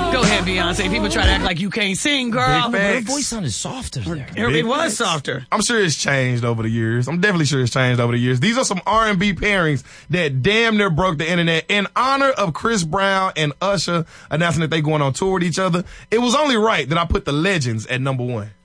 Go ahead, Beyonce. People try to act like you can't sing, girl. Big Her facts. voice sounded softer there. It was softer. I'm sure it's changed over the years. I'm definitely sure it's changed over the years. These are some R&B pairings that damn near broke the internet. In honor of Chris Brown and Usher announcing that they going on tour with each other, it was only right that I put the legends at number one.